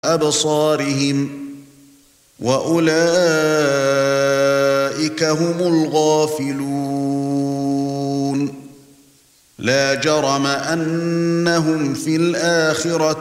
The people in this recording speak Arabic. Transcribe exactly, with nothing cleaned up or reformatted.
أبصارهم وأولئك هم الغافلون لا جرم أنهم في الآخرة